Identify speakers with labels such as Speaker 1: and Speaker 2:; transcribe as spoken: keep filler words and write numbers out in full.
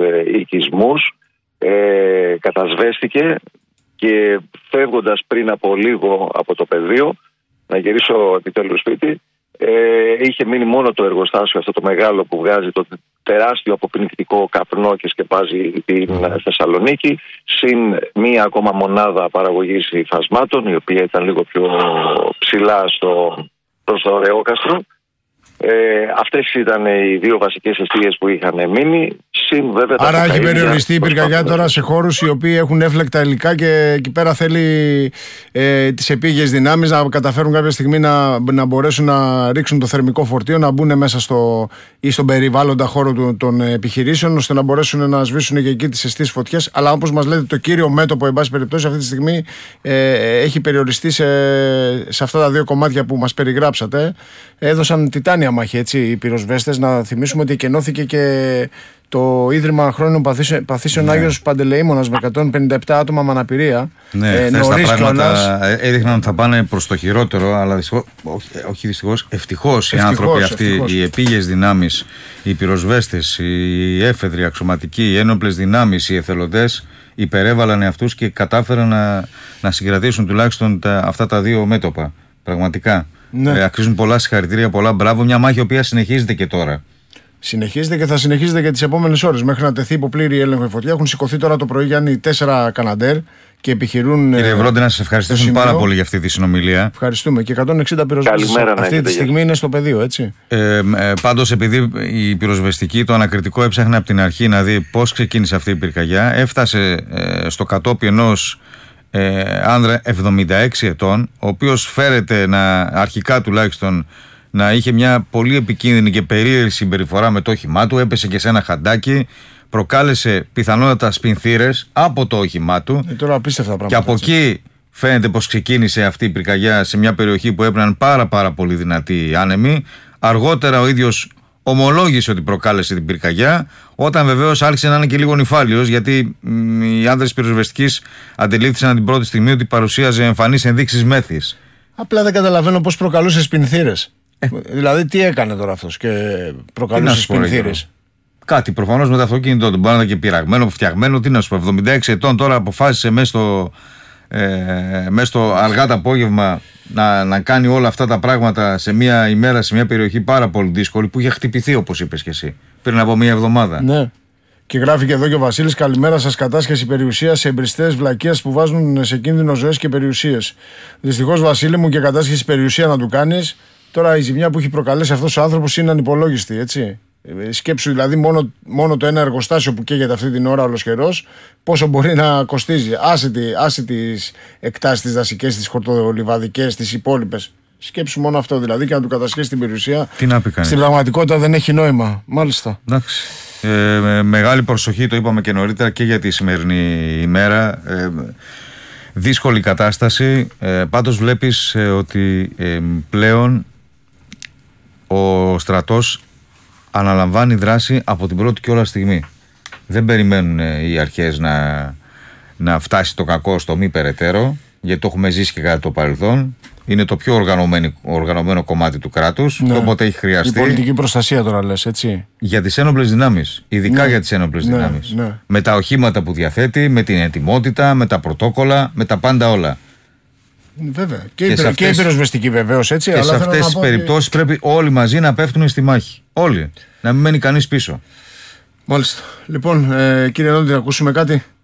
Speaker 1: ε, οικισμούς, ε, κατασβέστηκε και φεύγοντας πριν από λίγο από το πεδίο, να γυρίσω επιτέλους σπίτι, ε, είχε μείνει μόνο το εργοστάσιο αυτό το μεγάλο που βγάζει το τεράστιο αποπνικτικό καπνό και σκεπάζει την mm. Θεσσαλονίκη, συν μία ακόμα μονάδα παραγωγής υφασμάτων, η οποία ήταν λίγο πιο ψηλά στο, προς το Ρεόκαστρο. Ε, αυτές ήταν οι δύο βασικές εστίες που είχαν μείνει. Συν, βέβαια,
Speaker 2: άρα έχει περιοριστεί η πυρκαγιά τώρα σε χώρους οι οποίοι έχουν έφλεκτα υλικά και εκεί πέρα θέλει ε, τις επίγειες δυνάμεις να καταφέρουν κάποια στιγμή να, να μπορέσουν να ρίξουν το θερμικό φορτίο, να μπουν μέσα στο, ή στον περιβάλλοντα χώρο του, των επιχειρήσεων, ώστε να μπορέσουν να σβήσουν και εκεί τις αιστείες φωτιές. Αλλά όπως μας λέτε, το κύριο μέτωπο, εν πάση περιπτώσει, αυτή τη στιγμή ε, έχει περιοριστεί σε, σε αυτά τα δύο κομμάτια που μας περιγράψατε. Έδωσαν τιτάνια μάχη, έτσι, οι πυροσβέστες. Να θυμίσουμε ότι εκενώθηκε και το Ίδρυμα Χρόνων Παθήσεων, Παθήσεων ναι. Άγιος Παντελεήμονας με εκατόν πενήντα επτά άτομα με αναπηρία.
Speaker 3: Ναι, ε, χθες τα πράγματα έδειχναν ότι θα πάνε προς το χειρότερο, αλλά δυστυχώς, όχι, όχι δυστυχώς, ευτυχώς οι άνθρωποι αυτοί, ευτυχώς. Οι επίγειες δυνάμεις, οι πυροσβέστες, οι έφεδροι, οι αξιωματικοί, οι ένοπλες δυνάμεις, οι εθελοντές υπερέβαλαν αυτούς και κατάφεραν να, να συγκρατήσουν τουλάχιστον τα, αυτά τα δύο μέτωπα. Πραγματικά. Ναι. Ε, αξίζουν πολλά συγχαρητήρια, πολλά μπράβο. Μια μάχη η οποία συνεχίζεται και τώρα.
Speaker 2: Συνεχίζεται και θα συνεχίζεται και τις επόμενες ώρες μέχρι να τεθεί υπό πλήρη έλεγχο η φωτιά. Έχουν σηκωθεί τώρα το πρωί, Γιάννη, τέσσερα Καναντέρ και επιχειρούν.
Speaker 3: Κύριε Βρόντε, να σας ευχαριστήσουμε πάρα πολύ για αυτή τη συνομιλία.
Speaker 2: Ευχαριστούμε. Και εκατόν εξήντα πυροσβέστες αυτή τη στιγμή είναι στο πεδίο, έτσι.
Speaker 3: Ε, ε, πάντως, επειδή η πυροσβεστική, το ανακριτικό έψαχνε από την αρχή να δει πώς ξεκίνησε αυτή η πυρκαγιά, έφτασε ε, στο κατόπι ενός ε, άνδρα εβδομήντα έξι ετών, ο οποίος φέρεται να, αρχικά τουλάχιστον, να είχε μια πολύ επικίνδυνη και περίεργη συμπεριφορά με το όχημά του, έπεσε και σε ένα χαντάκι, προκάλεσε πιθανότατα σπινθήρες από το όχημά του.
Speaker 2: Ε, τώρα απίστευτα πράγματα.
Speaker 3: Και από έτσι. Εκεί φαίνεται πως ξεκίνησε αυτή η πυρκαγιά σε μια περιοχή που έπαιρναν πάρα πάρα πολύ δυνατοί άνεμοι. Αργότερα ο ίδιος ομολόγησε ότι προκάλεσε την πυρκαγιά, όταν βεβαίως άρχισε να είναι και λίγο νηφάλιος, γιατί μ, οι άνδρες πυροσβεστικής αντελήφθησαν την πρώτη στιγμή ότι παρουσίαζε εμφανείς ενδείξεις μέθης.
Speaker 2: Απλά δεν καταλαβαίνω πώς προκαλούσε σπινθήρες. Ε. Δηλαδή, τι έκανε τώρα αυτός και προκαλούσε σπινθήρες.
Speaker 3: Κάτι προφανώς με το αυτοκίνητο του. Μπορεί να ήταν και πειραγμένο, φτιαγμένο. Τι να σου πω, εβδομήντα έξι ετών τώρα αποφάσισε μέσα στο, ε, μέσα στο αργά το απόγευμα να, να κάνει όλα αυτά τα πράγματα σε μια ημέρα, σε μια περιοχή πάρα πολύ δύσκολη που είχε χτυπηθεί, όπως είπες και εσύ, πριν από μια εβδομάδα.
Speaker 2: Ναι. Και γράφει και εδώ και ο Βασίλης: καλημέρα σας, κατάσχεση περιουσίας σε εμπριστές βλακείας που βάζουν σε κίνδυνο ζωές και περιουσίες. Δυστυχώς, Βασίλη μου, και κατάσχεση περιουσία να του κάνεις. Τώρα η ζημιά που έχει προκαλέσει αυτός ο άνθρωπος είναι ανυπολόγιστη, έτσι. Σκέψου δηλαδή μόνο, μόνο το ένα εργοστάσιο που καίγεται αυτή την ώρα ολοσχερός, πόσο μπορεί να κοστίζει. Άσε, τη, άσε τις εκτάσεις τις δασικές, τις χορτολιβαδικές, τις υπόλοιπες. Σκέψου μόνο αυτό δηλαδή, και να του κατασχέσει την περιουσία.
Speaker 3: Τι να πει κανείς.
Speaker 2: Στην πραγματικότητα δεν έχει νόημα. Μάλιστα.
Speaker 3: Εντάξει. Ε, με μεγάλη προσοχή, το είπαμε και νωρίτερα και για τη σημερινή ημέρα. Ε, δύσκολη κατάσταση. Ε, πάντως βλέπεις ε, ότι ε, πλέον ο στρατός αναλαμβάνει δράση από την πρώτη κιόλας στιγμή. Δεν περιμένουν οι αρχές να, να φτάσει το κακό στο μη περαιτέρω, γιατί το έχουμε ζήσει και κατά το παρελθόν. Είναι το πιο οργανωμένο, οργανωμένο κομμάτι του κράτους, ναι. Όποτε έχει χρειαστεί.
Speaker 2: Η πολιτική προστασία τώρα λες, έτσι.
Speaker 3: Για τις ένοπλες δυνάμεις, ειδικά ναι. για τις ένοπλες ναι. δυνάμεις. Ναι. Με τα οχήματα που διαθέτει, με την ετοιμότητα, με τα πρωτόκολλα, με τα πάντα όλα.
Speaker 2: Βέβαια. Και, και, αυτές, και η πυροσβεστική βεβαίως, έτσι.
Speaker 3: Και αλλά σε αυτές τις περιπτώσεις ότι... πρέπει όλοι μαζί να πέφτουν στη μάχη. Όλοι. Να μην μένει κανείς πίσω.
Speaker 2: Μάλιστα. Λοιπόν, ε, κύριε Νόντι, να ακούσουμε κάτι.